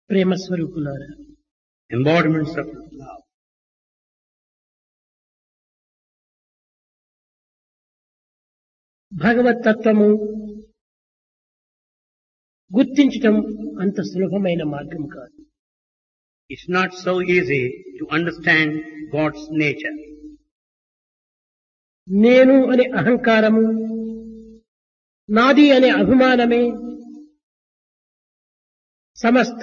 ప్రేమ స్వరూపులారా, embodiments of love. భగవత్ తత్వము గుర్తించటం అంత సులభమైన మార్గం కాదు. It's not so easy to understand God's nature. నేను అనే అహంకారము, నాది అనే అభిమానమే సమస్త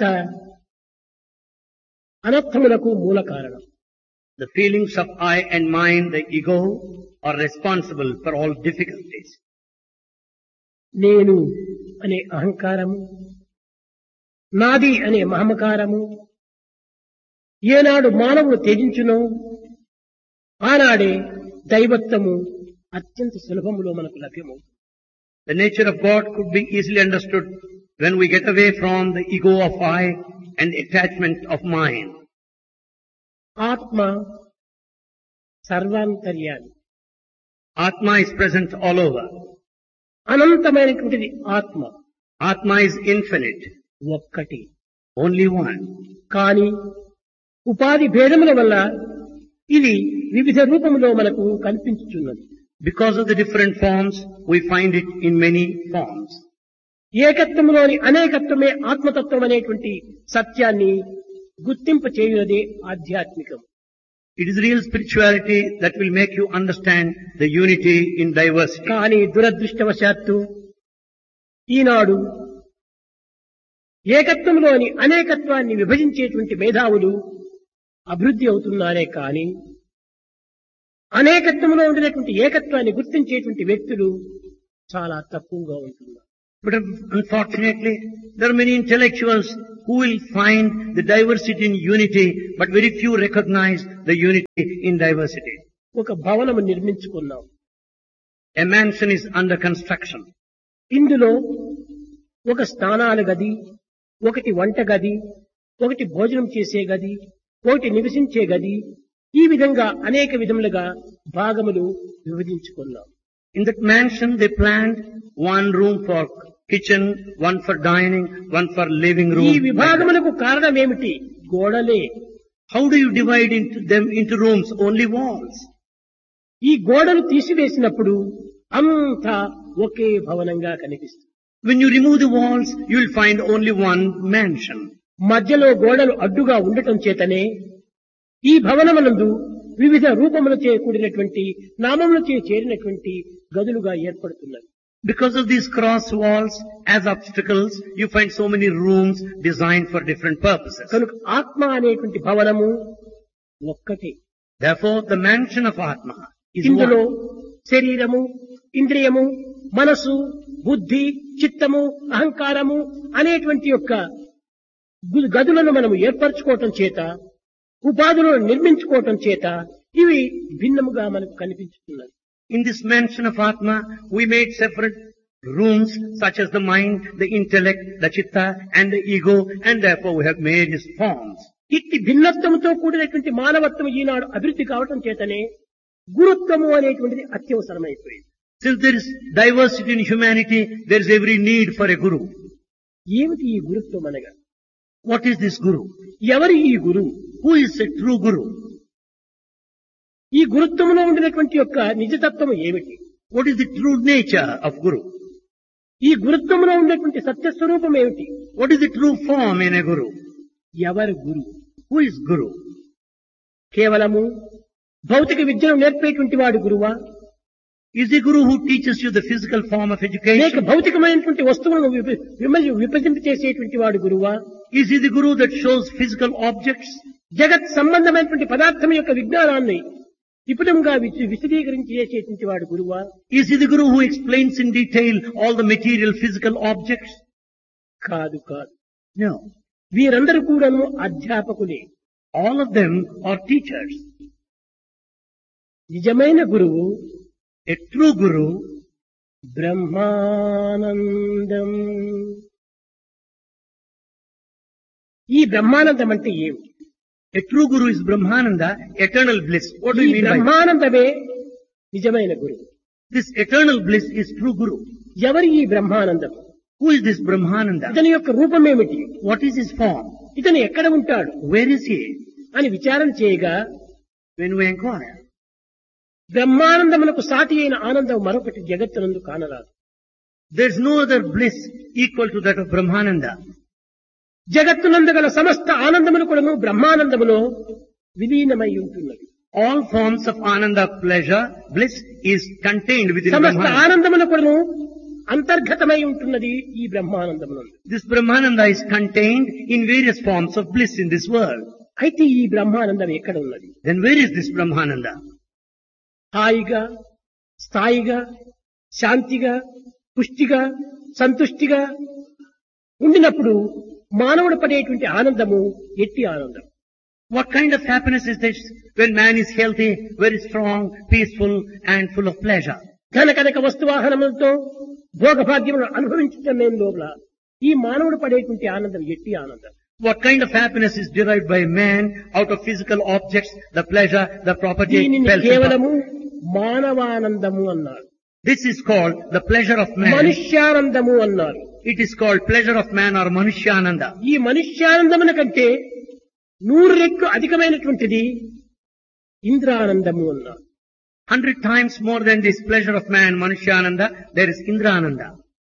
అనర్థములకు మూల కారణం. The feelings of I and mine, the ego, are responsible for all difficulties. నేను అనే అహంకారము, నాది అనే మమకారము ఏనాడు మానవుడు త్యజించునో ఆనాడే దైవత్వము అత్యంత సులభములో మనకు లభ్యమవుతుంది. The nature of God could be easily understood when we get away from the ego of I and the attachment of mine. ఆత్మ సర్వాంతర్యామి, Atma is present all over. అనంతమైనటువంటిది ఆత్మ, Atma is infinite, ఒక్కటి. only one. కాని ఉపాధి భేదముల వల్ల ఇది వివిధ రూపములో మనకు కనిపించుచున్నది. Because of the different forms, we find it in many forms. ఏకత్వములోని అనేకత్వమే ఆత్మతత్వం అనేటువంటి సత్యాన్ని గుర్తింప చేయునదే ఆధ్యాత్మికం. It is real spirituality that will make you understand the unity in diversity. కానీ దురదృష్టవశాత్తు ఈనాడు ఏకత్వంలోని అనేకత్వాన్ని విభజించేటువంటి మేధావులు అభివృద్ధి అవుతున్నారే కానీ అనేకత్వంలో ఉండినటువంటి ఏకత్వాన్ని గుర్తించేటువంటి వ్యక్తులు చాలా తక్కువగా ఉంటున్నారు. But unfortunately, there are many intellectuals who will find the diversity in unity, but very few recognize the unity in diversity. ఒక భవనము నిర్మించుకున్నాం. A mansion is under construction. ఇందులో ఒక స్నానాల గది, ఒకటి వంట గది, ఒకటి భోజనం చేసే గది, ఒకటి నివసించే గది, ఈ విధంగా అనేక విధములుగా భాగములు విభజించుకున్నాం. In that mansion, they planned one room for kitchen, one for dining, one for living ఈ room. విభాగములకు కారణం ఏమిటి? గోడలే. How do you divide them into rooms? Only walls. ఈ గోడలు తీసివేసినప్పుడు అంతా ఒకే భవనంగా కనిపిస్తుంది. When you remove the walls, you will find only one mansion. మధ్యలో గోడలు అడ్డుగా ఉండటం చేతనే ఈ భవనమునందు వివిధ రూపములచే కూడినటువంటి నామములచే చేరినటువంటి గదులుగా ఏర్పడుతున్నది. Because of these cross walls as obstacles, you find so many rooms designed for different purposes. కనుక ఆత్మ అనేటువంటి భవనము ఒక్కటే. Therefore, the mansion of Atma is ఇందులో one. శరీరము, ఇంద్రియము, మనసు, బుద్ధి, చిత్తము, అహంకారము అనేటువంటి యొక్క గదులను మనము ఏర్పరచుకోవటం చేత, ఉపాధులను నిర్మించుకోవటం చేత ఇవి భిన్నముగా మనకు కనిపించుతున్నది. In this mansion of Atma, we made separate rooms such as the mind, the intellect, the chitta and the ego, and therefore we have made these forms. ఇట్టి భిన్నత్వముతో కూడినటువంటి మానవత్వం ఈనాడు అభివృద్ధి కావటం చేతనే గురుత్వము అనేటువంటిది అత్యవసరమైపోయింది. Since there is diversity in humanity, there is every need for a guru. ఏమిటి ఈ గురుత్వం అనగా? What is this guru? ఎవరు ఈ గురువు? Who is a true guru? ఈ గురుత్వములో ఉండినటువంటి యొక్క నిజతత్వము ఏమిటి? What is the true nature of guru? ఈ గురుత్వములో ఉండేటువంటి సత్యస్వరూపం ఏమిటి? What is the true form in a guru? ఎవరు గురువు? Who is guru? కేవలము భౌతిక విద్యను నేర్పేటువంటి వాడు గురువా? Is the guru who teaches you the physical form of లేక education? భౌతికమైనటువంటి వస్తువులను విభజింపచేసేటువంటి వాడు గురువా? Is he the guru that shows physical objects? జగత్ సంబంధమైనటువంటి పదార్థం యొక్క విజ్ఞానాన్ని విపులంగా విశదీకరించి చేసేటువంటి వాడు గురువా? Is he the guru who explains in detail all the material physical objects? కాదు కాదు. No. వీరందరూ కూడాను అధ్యాపకులే. All of them are teachers. నిజమైన గురువు A true guru బ్రహ్మానందం. ఈ బ్రహ్మానందం అంటే ఏమిటి? A true guru is Brahmananda, eternal bliss. What do ఈ you mean by బ్రహ్మానందమే నిజమైన గురువు. this? Eternal bliss is true guru. ఎవరి ఈ Brahmanandam? Who is this Brahmananda? ఇతని యొక్క రూపం ఏమిటి? What is his form? ఇతను ఎక్కడ ఉంటాడు Where is he? అని విచారణ చేయగా When we inquire, బ్రహ్మానందమునకు సాటి అయిన ఆనందం మరొకటి జగత్తునందు కానరాదు. there's no other bliss equal to that of Brahmananda. జగత్తునందు గల సమస్త ఆనందములు కూడాను బ్రహ్మానందములో విలీనమై ఉంటున్నది. All forms of Ananda pleasure, bliss is contained within సమస్త Brahmananda. ఆనందములు కూడాను అంతర్గతమై ఉంటున్నది ఈ బ్రహ్మానందమునందు. This Brahmananda is contained in various forms of bliss in this world. అయితే ఈ బ్రహ్మానందం ఎక్కడ ఉన్నది? Then where is this Brahmananda? హాయిగా, స్థాయిగా, శాంతిగా, పుష్టిగా, సంతుష్టిగా ఉండినప్పుడు మానవుడు పడేటువంటి ఆనందము ఎట్టి ఆనందం. What kind of happiness is this when man is healthy, very strong, peaceful and full of pleasure? ఘనకనక వస్తువాహనములతో భోగభాగ్యములను అనుభవించటం లోపల ఈ మానవుడు పడేటువంటి ఆనందం ఎట్టి ఆనందం. What kind of happiness is derived by man out of physical objects, the pleasure, the property, దీనిని wealth, and కేవలము మానవానందము అన్నారు, this is called the pleasure of man. మనుష్యానందము అన్నారు. It is called pleasure of man or Manushyananda. ఈ మనుష్యానందమున కంటే 100 రెట్లు అధికమైనటువంటిది ఇంద్రానందము అన్నారు. 100 times more than this pleasure of man, Manushyananda, there is Indrananda.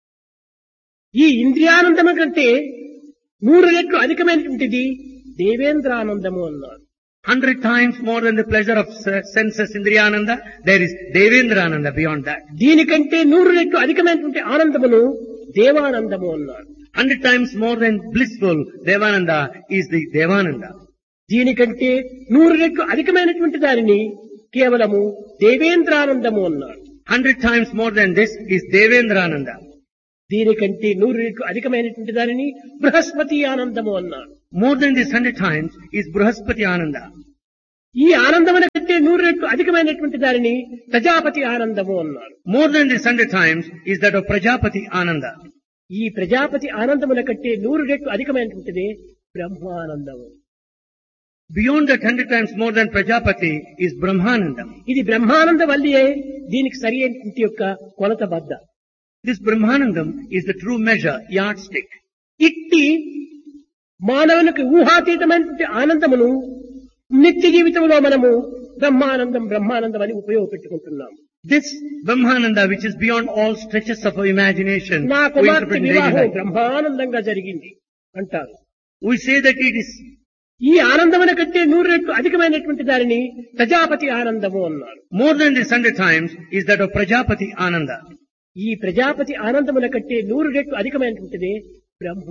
ఈ ఇంద్రియానందము కంటే 100 రెట్లు అధికమైనటువంటిది దేవేంద్రానందము అన్నారు. 100 times more than the pleasure of senses, Indriyananda, there is Devendrananda beyond that. దీనికంటే 100 రెట్లు అధికమైనటువంటి ఆనందమును దేవానందము అన్నారు. 100 times more than blissful Devananda is the Devananda. దీనికంటే 100 రెట్లు అధికమైనటువంటి దానిని కేవలము దేవేంద్రానందము అన్నారు. 100 times more than this is Devendrananda. దీనికంటే 100 రెట్లు అధికమైనటువంటి దానిని బృహస్పతి ఆనందము అన్నారు. More than this 100 times is Bruhaspati Ananda. ఈ ఆనందమున కంటే 100 రెట్లు అధికమైనటువంటి దానిని ప్రజాపతి ఆనందము అన్నారు. More than this 100 times is that of Prajapati Ananda. ఈ ప్రజాపతి ఆనందముల కంటే 100 రెట్లు అధికమైనటువంటిది Brahmanandam. Beyond that 100 times more than Prajapati is Brahmananda. ఇది బ్రహ్మానంద వల్లియే దీనికి సరి అయినటువంటి యొక్క కొలత బద్ద. This Brahmanandam is the true measure, yardstick. ఇట్టి మానవునికి ఊహాతీతమైనటువంటి ఆనందమును నిత్య జీవితంలో మనము బ్రహ్మానందం బ్రహ్మానందం అని ఉపయోగపెట్టుకుంటున్నాము. This Brahmananda, which is beyond all stretches of our imagination, నా we కుమార్తె interpret in daily వివాహం life. బ్రహ్మానందంగా జరిగింది అంటారు. We say that it is ఈ ఆనందమున కంటే 100 రెట్లు అధికమైనటువంటి దానిని ప్రజాపతి ఆనందము అన్నారు. more than this 100 times is that of Prajapati Ananda. ఈ ప్రజాపతి ఆనందమున కంటే 100 రెట్లు అధికమైనటువంటిది బ్రహ్మ